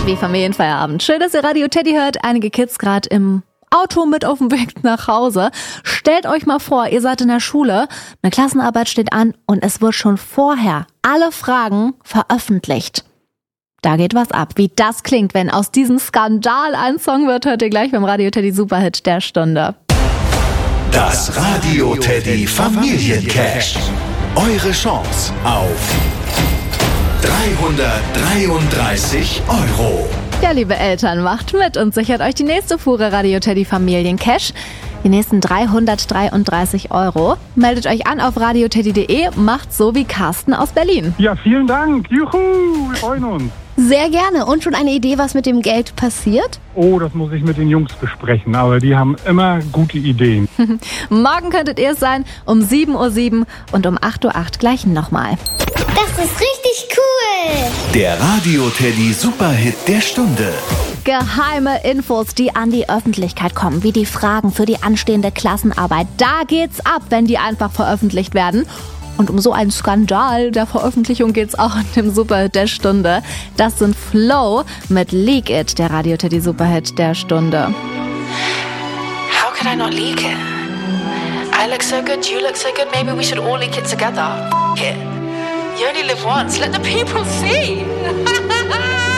Teddy Familienfeierabend. Schön, dass ihr Radio Teddy hört. Einige Kids gerade im Auto mit auf dem Weg nach Hause. Stellt euch mal vor, ihr seid in der Schule, eine Klassenarbeit steht an und es wird schon vorher alle Fragen veröffentlicht. Da geht was ab. Wie das klingt, wenn aus diesem Skandal ein Song wird, hört ihr gleich beim Radio Teddy Superhit der Stunde. Das Radio Teddy Familiencash. Eure Chance auf 333 €. Ja, liebe Eltern, macht mit und sichert euch die nächste Fuhre Radio Teddy Familiencash. Die nächsten 333 €. Meldet euch an auf radioteddy.de, macht so wie Carsten aus Berlin. Ja, vielen Dank. Juhu, wir freuen uns. Sehr gerne. Und schon eine Idee, was mit dem Geld passiert? Oh, das muss ich mit den Jungs besprechen, aber die haben immer gute Ideen. Morgen könntet ihr es sein, um 7:07 Uhr und um 8:08 Uhr gleich nochmal. Das ist richtig cool. Der Radio Teddy Superhit der Stunde. Geheime Infos, die an die Öffentlichkeit kommen, wie die Fragen für die anstehende Klassenarbeit. Da geht's ab, wenn die einfach veröffentlicht werden. Und um so einen Skandal der Veröffentlichung geht's auch in dem Superhit der Stunde. Das sind Flow mit Leak It, der Radio Teddy Superhit der Stunde. How could I not leak it? I look so good, you look so good, maybe we should all leak it together. F*** it. You only live once, let the people see.